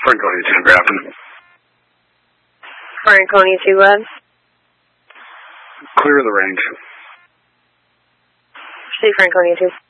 Franconia 2 Grafton. Franconia 2 Web. Clear the range. See Franconia 2.